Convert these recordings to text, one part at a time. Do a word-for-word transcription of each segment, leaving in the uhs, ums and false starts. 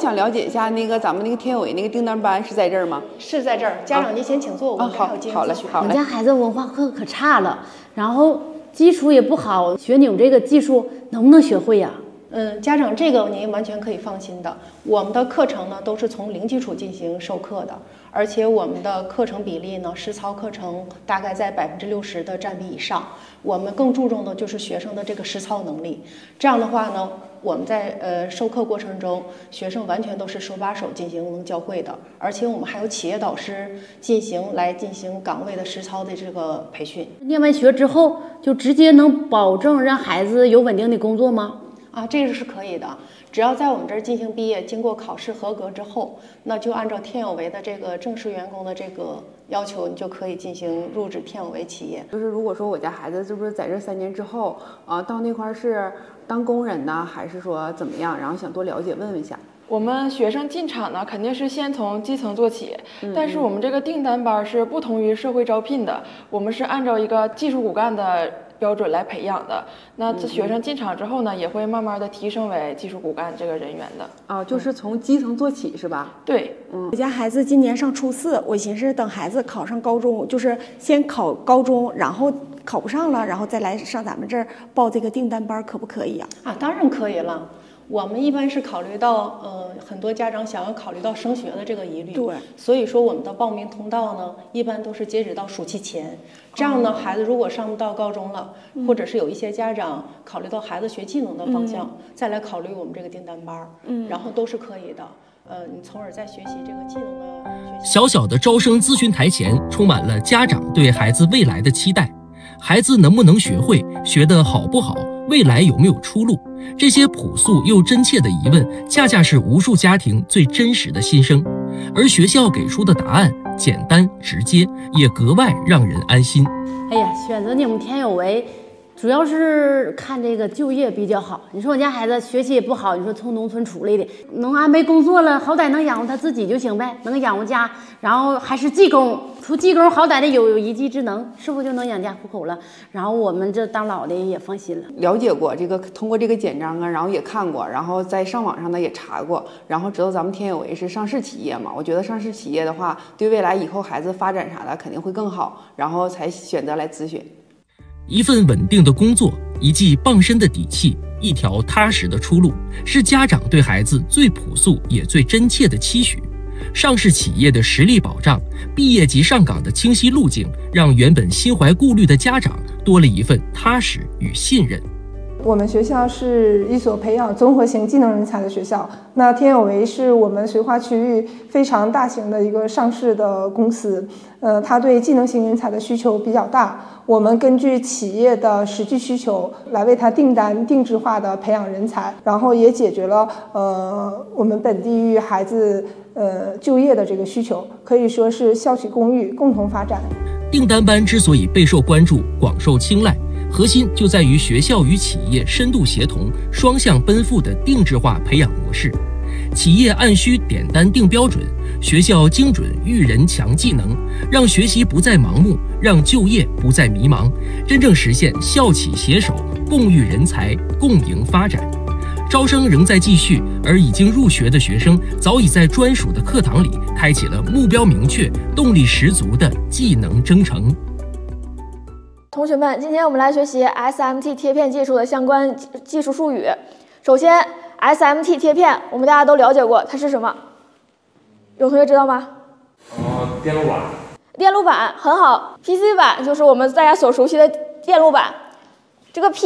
想了解一下，那个咱们那个天有为那个订单班是在这儿吗？ 是在这儿，家长您先请坐，我们好，好嘞，好嘞。 我家孩子文化课可差了，然后基础也不好，学你们这个技术能不能学会呀？ 嗯，家长这个您完全可以放心的，我们的课程呢都是从零基础进行授课的，而且我们的课程比例呢，实操课程大概在百分之六十的占比以上。我们更注重的就是学生的这个实操能力。这样的话呢，我们在呃授课过程中，学生完全都是手把手进行教会的，而且我们还有企业导师进行来进行岗位的实操的这个培训。 念完学之后，就直接能保证让孩子有稳定的工作吗？ 啊，这个是可以的，只要在我们这儿进行毕业，经过考试合格之后，那就按照天有为的这个正式员工的这个要求，你就可以进行入职天有为企业。 就是如果说我家孩子是不是在这三年之后啊、呃，到那块儿是当工人呢，还是说怎么样？然后想多了解问问一下。 我们学生进厂呢，肯定是先从基层做起， 嗯、 但是我们这个订单班是不同于社会招聘的，我们是按照一个技术骨干的标准来培养的。那这学生进厂之后呢，也会慢慢的提升为技术骨干这个人员的。 啊，就是从基层做起是吧？ 对， 嗯，我家孩子今年上初四，我寻思等孩子考上高中，就是先考高中，然后考不上了，然后再来上咱们这儿报这个订单班，可不可以呀？ 啊，当然可以了。我们一般是考虑到，呃，很多家长想要考虑到升学的这个疑虑， 对， 所以说我们的报名通道呢，一般都是截止到暑期前。这样呢， 哦、 孩子如果上不到高中了，嗯、或者是有一些家长考虑到孩子学技能的方向，嗯、再来考虑我们这个订单班，嗯，然后都是可以的。呃，你从而在学习这个技能的学习。 小小的招生咨询台前，充满了家长对孩子未来的期待。孩子能不能学会，学得好不好，未来有没有出路？这些朴素又真切的疑问，恰恰是无数家庭最真实的心声。而学校给出的答案简单直接，也格外让人安心。 哎呀，选择你们天有为，主要是看这个就业比较好。你说我家孩子学习也不好，你说从农村出来的，能安排工作了，好歹能养活他自己就行呗，能养活家，然后还是技工，出技工好歹的有有一技之能，是不是就能养家糊口了？然后我们这当老的也放心了。 了解过这个，通过这个简章啊，然后也看过，然后在上网上呢也查过，然后知道咱们天有为是上市企业嘛，我觉得上市企业的话，对未来以后孩子发展啥的肯定会更好，然后才选择来咨询。 一份稳定的工作，一剂傍身的底气，一条踏实的出路，是家长对孩子最朴素也最真切的期许。上市企业的实力保障，毕业即上岗的清晰路径，让原本心怀顾虑的家长多了一份踏实与信任。 我们学校是一所培养综合型技能人才的学校。那天有为是我们绥化区域非常大型的一个上市的公司，呃，它对技能型人才的需求比较大。我们根据企业的实际需求来为它订单定制化的培养人才，然后也解决了呃我们本地域孩子呃就业的这个需求，可以说是校企公寓共同发展。 订单班之所以备受关注、广受青睐，核心就在于学校与企业深度协同、双向奔赴的定制化培养模式。企业按需点单定标准，学校精准育人强技能，让学习不再盲目，让就业不再迷茫，真正实现校企携手，共育人才，共赢发展。招生仍在继续，而已经入学的学生早已在专属的课堂里开启了目标明确、动力十足的技能征程。 同学们，今天我们来学习 S M T 贴片技术的相关技术术语。首先 ，S M T 贴片我们大家都了解过，它是什么？有同学知道吗？ 哦，电路板。 电路板很好 ，P C 板就是我们大家所熟悉的电路板。这个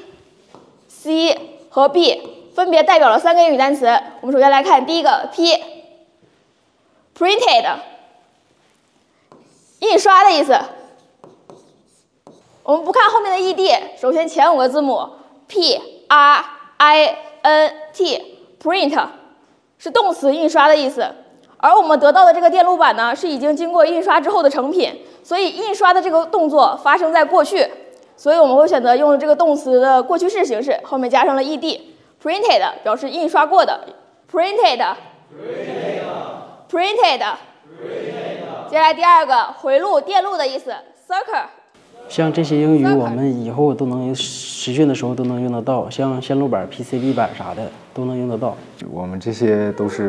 P、C 和 B 分别代表了三个英语单词。我们首先来看第一个 P，printed， 印刷的意思。我们不看后面的 E D， 首先前五个字母 P R I N T，print 是动词印刷的意思。而我们得到的这个电路板呢，是已经经过印刷之后的成品，所以印刷的这个动作发生在过去，所以我们会选择用这个动词的过去式形式，后面加上了 E D。printed 表示印刷过的 ，printed，printed， 接下来第二个回路电路的意思 ，circuit。 像这些英语，我们以后都能实训的时候都能用得到，像线路板、P C B 板啥的都能用得到。 我们这些都是